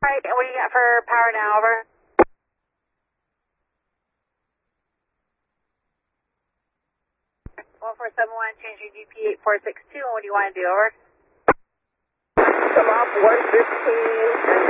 Alright, what do you got for power now, over? 1471, change your GP 8462, and what do you want to do, over? Come off 115 and